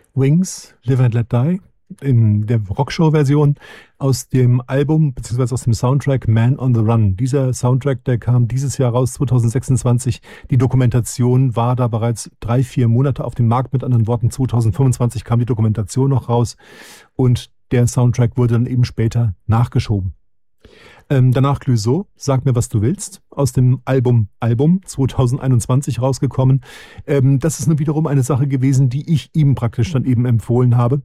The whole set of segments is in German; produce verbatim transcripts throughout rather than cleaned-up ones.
Wings, Live and Let Die, in der Rockshow-Version aus dem Album beziehungsweise aus dem Soundtrack Man on the Run. Dieser Soundtrack, der kam dieses Jahr raus, zwanzig sechsundzwanzig. Die Dokumentation war da bereits drei, vier Monate auf dem Markt. Mit anderen Worten, zwanzig fünfundzwanzig kam die Dokumentation noch raus und der Soundtrack wurde dann eben später nachgeschoben. Ähm, danach Clouseau, Sag mir, was du willst, aus dem Album Album zwanzig einundzwanzig rausgekommen. Ähm, das ist nun wiederum eine Sache gewesen, die ich ihm praktisch dann eben empfohlen habe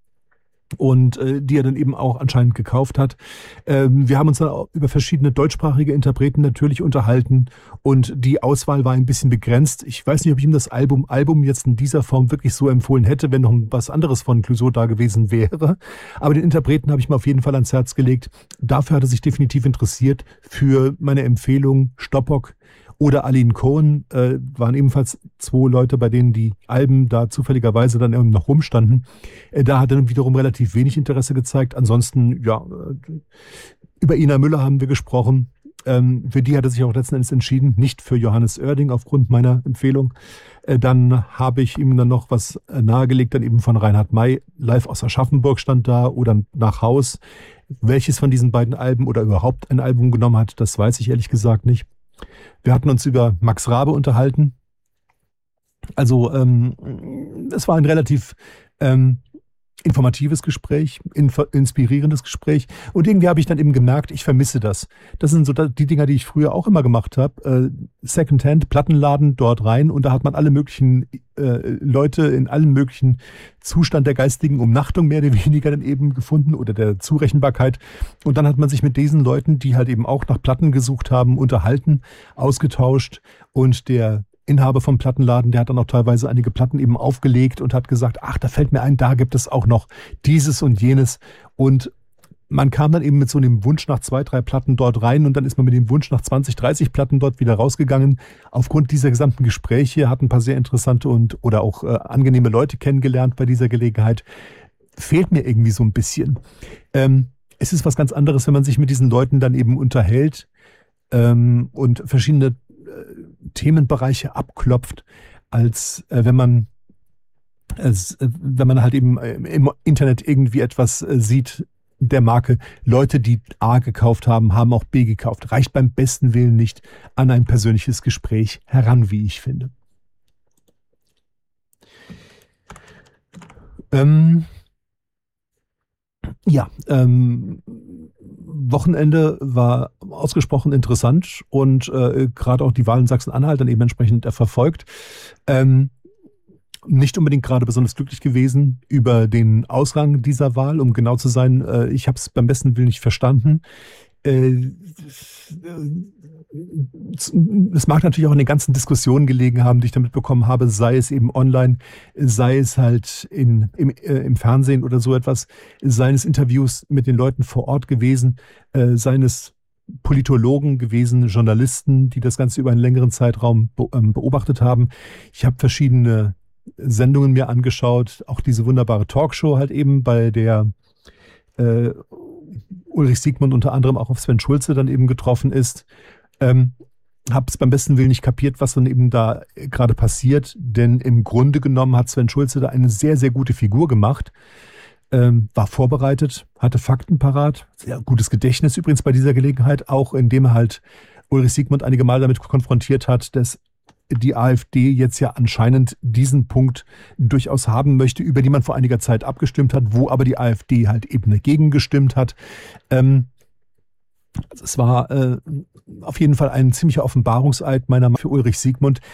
und äh, die er dann eben auch anscheinend gekauft hat. Ähm, wir haben uns dann auch über verschiedene deutschsprachige Interpreten natürlich unterhalten und die Auswahl war ein bisschen begrenzt. Ich weiß nicht, ob ich ihm das Album Album jetzt in dieser Form wirklich so empfohlen hätte, wenn noch was anderes von Clouseau da gewesen wäre. Aber den Interpreten habe ich mir auf jeden Fall ans Herz gelegt. Dafür hat er sich definitiv interessiert. Für meine Empfehlung Stoppock oder Aline Cohen äh, waren ebenfalls zwei Leute, bei denen die Alben da zufälligerweise dann eben noch rumstanden. Äh, da hat er dann wiederum relativ wenig Interesse gezeigt. Ansonsten, ja, äh, über Ina Müller haben wir gesprochen. Ähm, für die hat er sich auch letzten Endes entschieden, nicht für Johannes Oerding aufgrund meiner Empfehlung. Äh, dann habe ich ihm dann noch was äh, nahegelegt, dann eben von Reinhard May. Live aus Aschaffenburg stand da oder Nach Haus. Welches von diesen beiden Alben oder überhaupt ein Album genommen hat, das weiß ich ehrlich gesagt nicht. Wir hatten uns über Max Rabe unterhalten. Also ähm, es war ein relativ ähm, informatives Gespräch, inf- inspirierendes Gespräch. Und irgendwie habe ich dann eben gemerkt, ich vermisse das. Das sind so die Dinger, die ich früher auch immer gemacht habe. Äh, Secondhand, Plattenladen, dort rein. Und da hat man alle möglichen äh, Leute in allem möglichen Zustand der geistigen Umnachtung mehr oder weniger dann eben gefunden oder der Zurechenbarkeit. Und dann hat man sich mit diesen Leuten, die halt eben auch nach Platten gesucht haben, unterhalten, ausgetauscht. Und der Inhaber vom Plattenladen, der hat dann auch teilweise einige Platten eben aufgelegt und hat gesagt, ach, da fällt mir ein, da gibt es auch noch dieses und jenes. Und man kam dann eben mit so einem Wunsch nach zwei, drei Platten dort rein und dann ist man mit dem Wunsch nach zwanzig, dreißig Platten dort wieder rausgegangen. Aufgrund dieser gesamten Gespräche hat ein paar sehr interessante und oder auch äh, angenehme Leute kennengelernt bei dieser Gelegenheit. Fehlt mir irgendwie so ein bisschen. Ähm, es ist was ganz anderes, wenn man sich mit diesen Leuten dann eben unterhält ähm, und verschiedene Themenbereiche abklopft, als äh, wenn man als, äh, wenn man halt eben äh, im Internet irgendwie etwas äh, sieht der Marke. Leute, die A gekauft haben, haben auch B gekauft. Reicht beim besten Willen nicht an ein persönliches Gespräch heran, wie ich finde. Ähm, ja, ähm, Wochenende war ausgesprochen interessant und äh, gerade auch die Wahl in Sachsen-Anhalt dann eben entsprechend äh, verfolgt. Ähm, nicht unbedingt gerade besonders glücklich gewesen über den Ausgang dieser Wahl, um genau zu sein. Äh, ich habe es beim besten Willen nicht verstanden. Äh, es mag natürlich auch in den ganzen Diskussionen gelegen haben, die ich damit bekommen habe, sei es eben online, sei es halt in, im, äh, im Fernsehen oder so etwas, seien es Interviews mit den Leuten vor Ort gewesen, äh, seien es Politologen gewesen, Journalisten, die das Ganze über einen längeren Zeitraum be- ähm, beobachtet haben. Ich habe verschiedene Sendungen mir angeschaut, auch diese wunderbare Talkshow halt eben, bei der äh, Ulrich Siegmund unter anderem auch auf Sven Schulze dann eben getroffen ist. Ähm, habe es beim besten Willen nicht kapiert, was dann eben da gerade passiert, denn im Grunde genommen hat Sven Schulze da eine sehr, sehr gute Figur gemacht, ähm, war vorbereitet, hatte Fakten parat, sehr gutes Gedächtnis übrigens bei dieser Gelegenheit, auch indem er halt Ulrich Siegmund einige Mal damit konfrontiert hat, dass die AfD jetzt ja anscheinend diesen Punkt durchaus haben möchte, über die man vor einiger Zeit abgestimmt hat, wo aber die AfD halt eben dagegen gestimmt hat. Ähm, also es war äh, auf jeden Fall ein ziemlicher Offenbarungseid meiner Meinung nach für Ulrich Siegmund,